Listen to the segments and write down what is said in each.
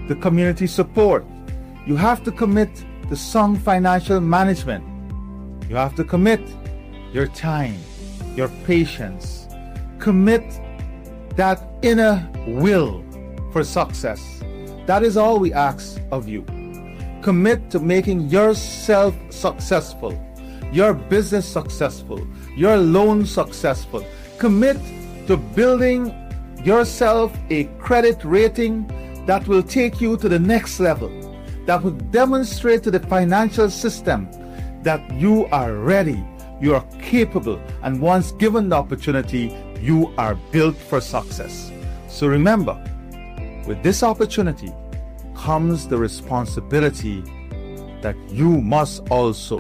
to community support. You have to commit to sound financial management. You have to commit your time, your patience. Commit that inner will for success. That is all we ask of you. Commit to making yourself successful, your business successful, your loan successful. Commit to building yourself a credit rating that will take you to the next level, that will demonstrate to the financial system that you are ready, you are capable, and once given the opportunity, you are built for success. So remember, with this opportunity comes the responsibility that you must also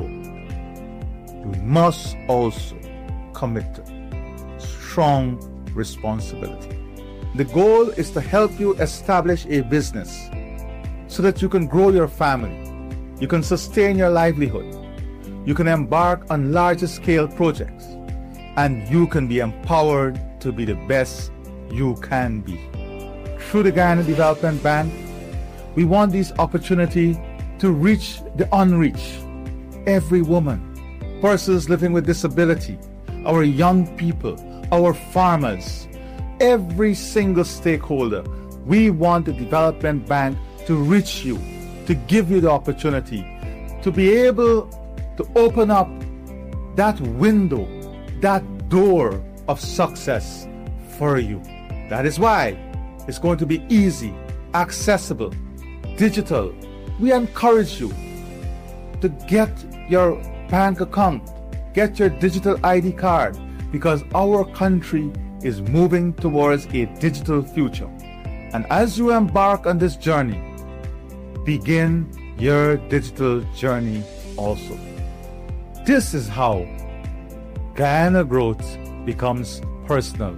commit to. Strong responsibility. The goal is to help you establish a business so that you can grow your family, you can sustain your livelihood, you can embark on larger scale projects, and you can be empowered to be the best you can be. Through the Guyana Development Bank, we want this opportunity to reach the unreached. Every woman, persons living with disability, our young people, our farmers, every single stakeholder. We want the Development Bank to reach you, to give you the opportunity to be able to open up that window, that door of success for you. That is why it's going to be easy, accessible, digital. We encourage you to get your bank account, get your digital ID card, because our country is moving towards a digital future. And as you embark on this journey, begin your digital journey also. This is how Guyana Growth becomes personal,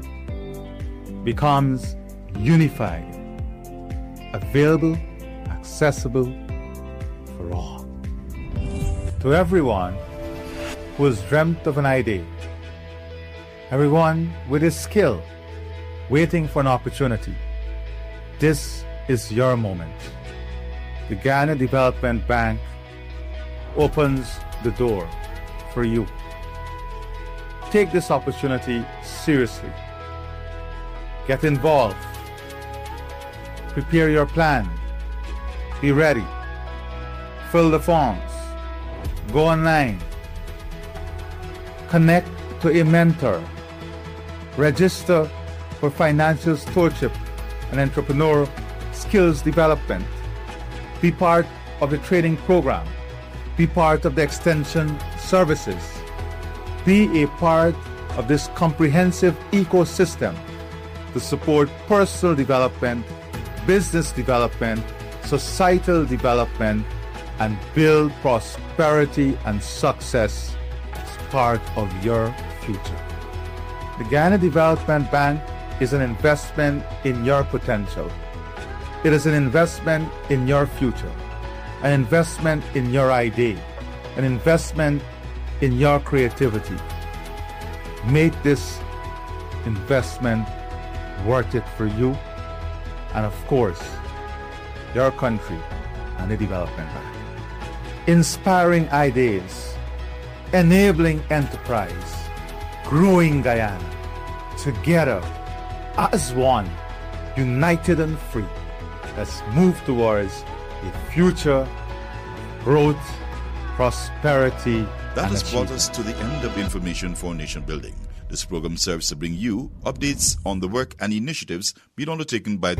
becomes unified, available, accessible for all. To everyone who has dreamt of an idea, everyone with a skill waiting for an opportunity, this is your moment. The Guyana Development Bank opens the door for you. Take this opportunity seriously. Get involved. Prepare your plan. Be ready. Fill the forms. Go online. Connect to a mentor. Register for financial stewardship and entrepreneur skills development. Be part of the training program. Be part of the extension services. Be a part of this comprehensive ecosystem to support personal development, business development, societal development, and build prosperity and success as part of your future. The Guyana Development Bank is an investment in your potential. It is an investment in your future, an investment in your idea, an investment in your creativity. Make this investment worth it for you and, of course, your country and the Development Bank. Inspiring ideas, enabling enterprise, growing Guyana, together as one, united and free. Let's move towards a future of growth, prosperity, that has brought us to the end of Information for Nation Building. This program serves to bring you updates on the work and initiatives being undertaken by